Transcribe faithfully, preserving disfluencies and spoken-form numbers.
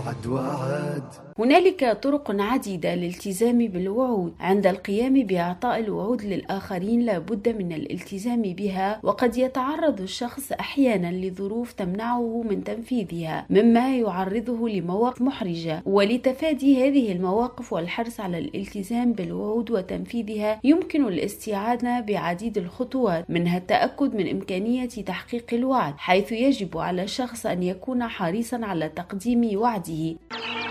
حد وعد. هنالك طرق عديدة للالتزام بالوعود. عند القيام بإعطاء الوعود للآخرين لا بد من الالتزام بها، وقد يتعرض الشخص أحيانا لظروف تمنعه من تنفيذها، مما يعرضه لمواقف محرجة. ولتفادي هذه المواقف والحرص على الالتزام بالوعود وتنفيذها يمكن الاستعانة بعديد الخطوات، منها التأكد من إمكانية تحقيق الوعد، حيث يجب على الشخص أن يكون حريصا على تقديم وعده.